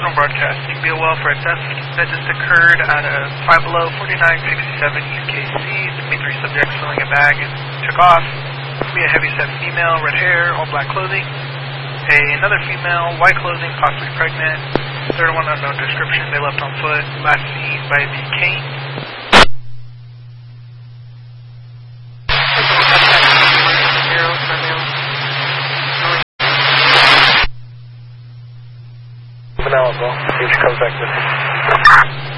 Signal Broadcasting, be a welfare theft that just occurred at a 5 below 4967 East KC. The main three subjects filling a bag and took off. Be a heavy-set female, red hair, all black clothing. Another female, white clothing, possibly pregnant. Third one, unknown description. They left on foot. Last seen by the cane. Moving out, bro. See if she comes back with me.